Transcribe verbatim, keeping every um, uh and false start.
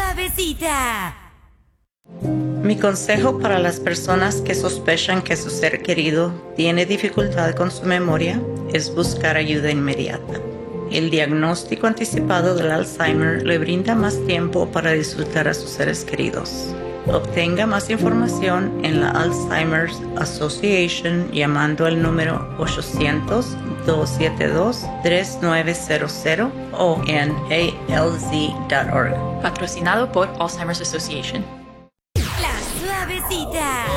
Suavecita. Mi consejo para las personas que sospechan que su ser querido tiene dificultad con su memoria es buscar ayuda inmediata. El diagnóstico anticipado del Alzheimer le brinda más tiempo para disfrutar a sus seres queridos. Obtenga más información en la Alzheimer's Association llamando al número ochocientos, dos siete dos, tres nueve cero cero o en A L Z punto org. Patrocinado por Alzheimer's Association. La Suavecita.